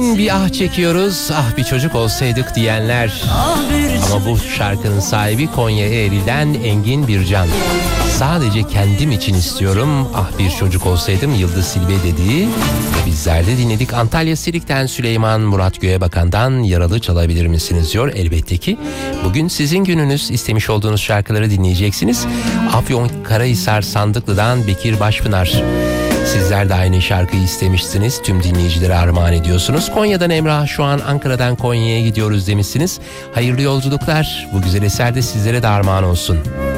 için bir ah çekiyoruz. Ah bir çocuk olsaydık diyenler. Ama bu şarkının sahibi Konya Eğri'den Engin Bircan. Sadece kendim için istiyorum. Ah bir çocuk olsaydım Yıldız Silve dediği. Ve bizler de dinledik. Antalya Sirik'ten Süleyman Murat Göğebakan'dan Yaralı çalabilir misiniz diyor. Elbette ki bugün sizin gününüz, istemiş olduğunuz şarkıları dinleyeceksiniz. Afyonkarahisar Sandıklı'dan Bekir Başpınar. Sizler de aynı şarkıyı istemişsiniz. Tüm dinleyicilere armağan ediyorsunuz. Konya'dan Emrah, şu an Ankara'dan Konya'ya gidiyoruz demişsiniz. Hayırlı yolculuklar. Bu güzel eser de sizlere de armağan olsun.